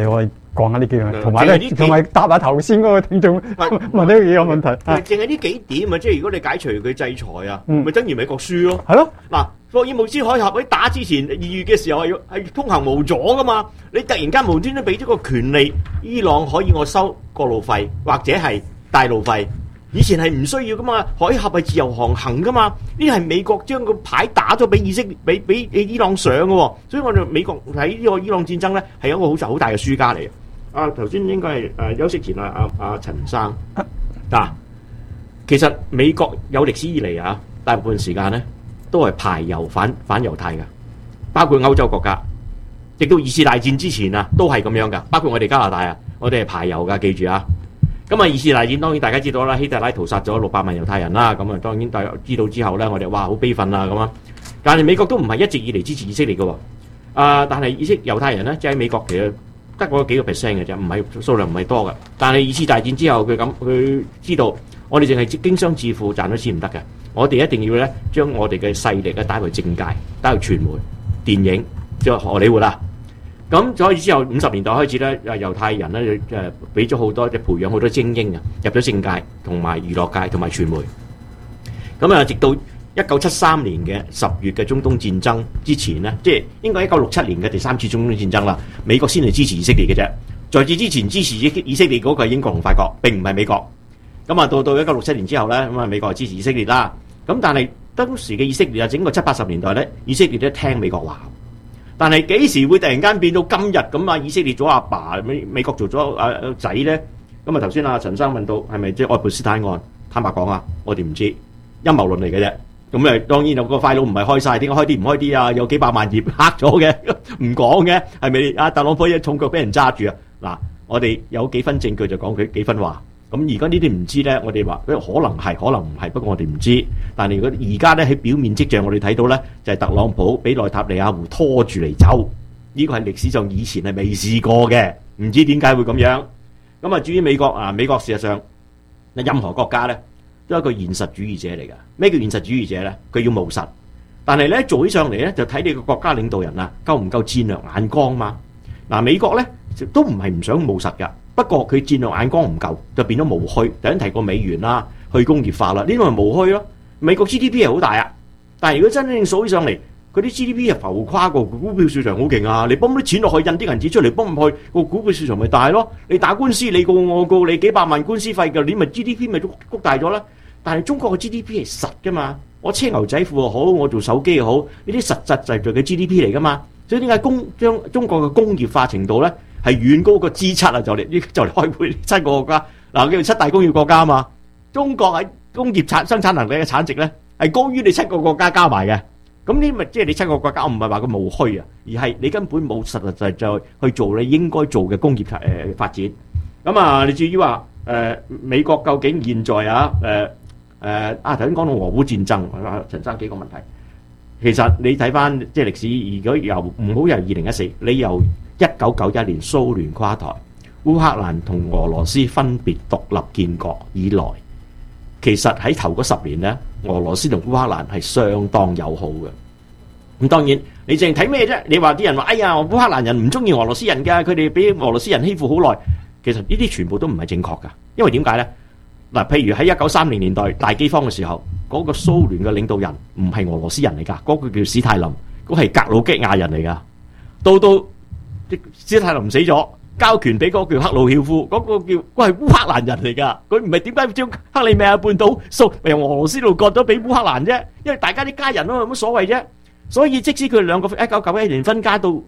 講下呢幾樣，同埋咧，同埋答下頭先嗰個聽眾問呢幾個問題。 淨係呢幾點啊，即係如果你解除佢制裁啊，咪等於美國輸咯。 係咯， 嗱，霍爾木茲海峽喺打之前2月嘅時候係通行無阻噶嘛，你突然間無端端俾咗個權利，伊朗可以我收過路費或者係帶路費。以前係唔需要噶嘛，海峽係自由航行噶嘛，呢係美國將個牌打咗俾俾伊朗上嘅喎，所以我哋美國喺呢個伊朗戰爭咧係一個好大嘅輸家嚟嘅。頭先應該係休息前阿陳生其實美國有歷史以嚟啊，大部分時間咧都係排猶反猶太嘅，包括歐洲國家，直到二次大戰之前啊都係咁樣噶，包括我哋加拿大啊，我哋係排猶噶，記住啊。咁啊，二次大戰當然大家知道啦，希特拉屠殺咗600萬猶太人啦。咁啊，當然大家知道之後咧，我哋哇好悲憤啊咁啊。但係美國都唔係一直以嚟支持以色列嘅喎。但係猶太人咧，即係喺美國其實得嗰幾個 percent 嘅啫，唔係數量唔係多嘅。但係二次大戰之後，佢知道我哋淨係經商致富賺咗錢唔得嘅，我哋一定要咧將我哋嘅勢力咧帶去政界、帶去傳媒、電影，即係荷里活啦。咁所以之後50年代開始咧，猶太人咧俾咗好多，培養好多精英啊，入咗政界同埋娛樂界同埋傳媒。咁啊，直到1973年嘅10月嘅中東戰爭之前呢，即係應該1967年嘅第3次中東戰爭啦，美國先係支持以色列嘅啫。在此之前支持以色列嗰個係英國同法國，並唔係美國。咁啊，到1967年之後咧，咁啊美國係支持以色列啦。咁但係當時嘅以色列啊，整個70、80年代咧，以色列都聽美國話。但係幾時會突然間變到今日咁啊？以色列做阿爸，美國做咗仔咧？咁啊頭先阿陳生問到係咪即係愛潑斯坦案？坦白講啊，我哋唔知，陰謀論嚟嘅啫。咁當然有個 file 唔係開晒，點解開啲唔開啲啊？有幾百萬頁黑咗嘅，唔講嘅，係咪啊？特朗普一重腳俾人揸住啊！嗱，我哋有幾分證據就講佢幾分話。咁而家呢啲唔知咧，我哋話可能係，可能唔係，不過我哋唔知。但係如果而家咧喺表面跡象，我哋睇到咧就係特朗普俾內塔尼亞胡拖住嚟走，呢個係歷史上以前係未試過嘅，唔知點解會咁樣。咁啊，至於美國啊，美國事實上任何國家咧都係一個現實主義者嚟㗎。咩叫現實主義者咧？佢要務實，但係咧做起上嚟咧就睇你個國家領導人啊夠唔夠戰略眼光嘛。嗱，美國咧都唔係唔想務實㗎。不過佢戰略眼光唔夠，就變咗無虛。頭先提過美元啦，去工業化啦，呢啲咪無虛咯。美國 GDP 係好大啊，但係如果真正數起上嚟，佢啲 GDP 係浮誇過股票市場好勁啊！你泵啲錢落去，印啲銀紙出嚟，泵唔去個股票市場咪大咯？你打官司，你告我告你幾百萬官司費嘅，你咪 GDP 咪谷大咗啦。但係中國嘅 GDP 係實噶嘛，我車牛仔褲又好，我做手機又好，呢啲實實在在嘅 GDP 嚟噶嘛。所以點解將中國嘅工業化程度咧？係遠高過 G7啊！就嚟開會7個國家嗱，叫做7大工業國家啊嘛。中國喺工業生產能力嘅產值咧係高於你7個國家加埋嘅。咁呢咪即係你7個國家，我唔係話佢無虛啊，而係你根本冇實實在在去做你應該做嘅工業發展。咁啊，你至於話美國究竟現在啊頭先講到俄烏戰爭，陳生幾個問題。其實你睇翻即係歷史，如果唔好由2014，你由1991年蘇聯垮台，烏克蘭同俄羅斯分別獨立建國以來，其實喺頭嗰10年呢，俄羅斯同烏克蘭係相當友好嘅。咁當然你淨睇咩啫？你話啲人話，哎呀，烏克蘭人唔中意俄羅斯人㗎，佢哋俾俄羅斯人欺負好耐。其實呢啲全部都唔係正確㗎，因為點解呢？嗱，譬如喺1930年代大饑荒嘅時候，嗰個蘇聯嘅領導人唔係俄羅斯人嚟㗎，嗰個叫史太林，嗰係格魯吉亞人嚟㗎。到史太林死咗，交權俾嗰個叫克魯曉夫，嗰個係烏克蘭人嚟㗎。佢唔係點解將克里米亞半島由俄羅斯度割咗俾烏克蘭啫？因為大家啲家人咯，有乜所謂啫？所以即使佢哋兩個1991年分家到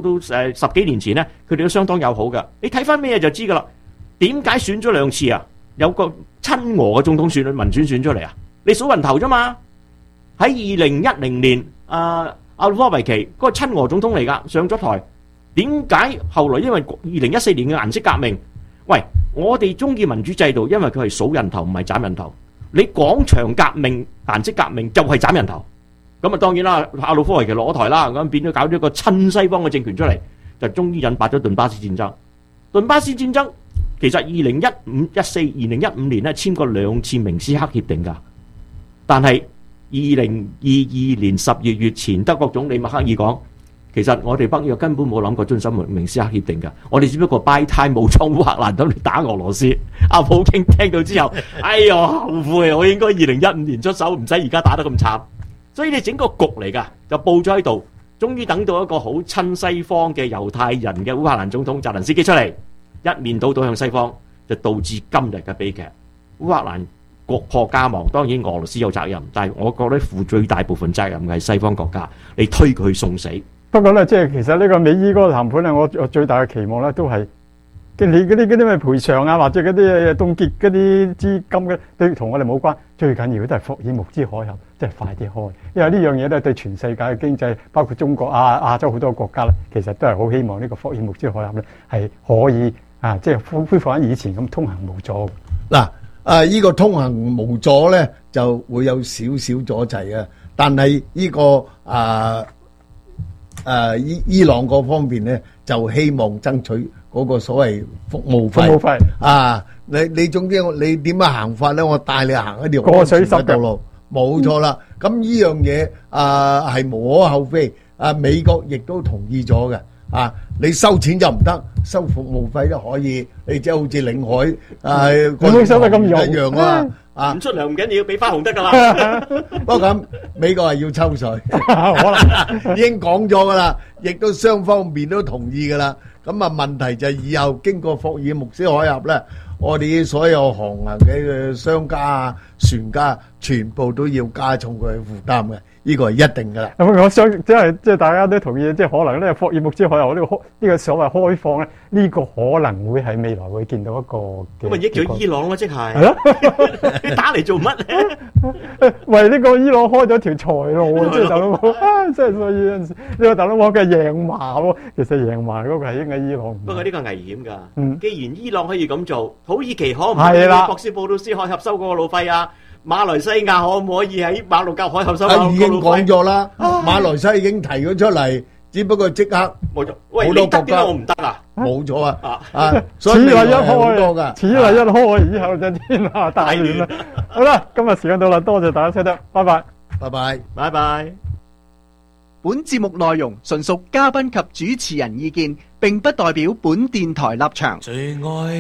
10幾年前呢，佢哋都相當友好㗎。你睇翻咩就知㗎啦。點解選咗2次啊？有個親俄嘅總統選民選選出嚟啊！你數人頭啫嘛。喺2010年，阿努科維奇嗰個親俄總統嚟㗎，上咗台。點解後來因為2014年嘅顏色革命？喂，我哋中意民主制度，因為佢係數人頭唔係斬人頭。你廣場革命、顏色革命就係斬人頭。咁啊，當然啦，阿努科維奇落咗台啦，咁變咗搞咗一個親西方嘅政權出嚟，就終於引發咗頓巴斯戰爭。頓巴斯戰爭其實2015年咧簽過2次明斯克協定㗎，但係2022年12月前德國總理默克爾講， 其實我哋北約根本冇諗過遵守明斯克協定㗎，我哋只不過 buy time 武裝烏克蘭等你打俄羅斯。阿普京聽到之後，哎呀後悔，我應該2015年出手，唔使而家打得咁慘。所以你整個局嚟㗎，就佈咗喺度，終於等到一個好親西方嘅猶太人嘅烏克蘭總統澤連斯基出嚟，一面倒向西方，就導致今日嘅悲劇。烏克蘭國破家亡，當然俄羅斯有責任，但係我覺得負最大部分責任嘅係西方國家，你推佢去送死。 不過咧，即係其實呢個美伊嗰個談判咧，我最大嘅期望咧都係你嗰啲咩賠償啊，或者嗰啲凍結嗰啲資金嘅，對同我哋冇關。最緊要都係霍爾木茲海峽，即係快啲開，因為呢樣嘢咧對全世界嘅經濟，包括中國亞洲好多國家咧，其實都係好希望呢個霍爾木茲海峽咧係可以即係恢復翻以前咁通行無阻。 嗱，呢個通行無阻咧就會有少少阻滯嘅，但係呢個伊朗嗰方面咧就希望爭取嗰個所謂服務費啊！你總之你點樣行法咧？我帶你行一條過水濕嘅道路，冇錯啦。咁呢樣嘢係無可厚非。美國亦都同意咗嘅。你收錢就唔得，收服務費都可以。你即係好似領海冇收得咁一樣啊！ 唔出糧唔緊要，俾花紅得噶啦。 不過咁，美國係要抽水，可能已經講咗噶啦，亦都雙方面都同意噶啦。咁問題就係以後經過霍爾木茲海峽咧，我哋所有航行嘅商家船家全部都要加重佢嘅負擔嘅。呢個係一定噶啦。 我想即係大家都同意，即係可能咧霍爾木茲海峽呢個所謂開放咧，呢個可能會喺未來會見到一個咁咪益咗伊朗咯，即係。 係咯， 你打嚟做乜咧？ 為呢個伊朗開咗條財路啊！即係特朗普即係所以有陣時呢個特朗普嘅贏麻喎，其實贏麻嗰個係應該伊朗。 不過呢個危險㗎。既然伊朗可以咁做，土耳其可唔可以喺博斯普魯斯海峽收嗰個路費啊？馬來西亞可唔可以喺馬六甲海峽收嗰個路費？ 已經講咗啦，馬來西亞已經提咗出嚟，只不過即刻冇錯。喂，你得點解我唔得啊？ 冇錯啊！ 此例一開，此例一開，以後就天下大亂啦。好啦，今日時間到啦，多謝大家收聽，拜拜， 拜拜， 拜拜。 本節目內容純屬嘉賓及主持人意見，並不代表本電台立場。最愛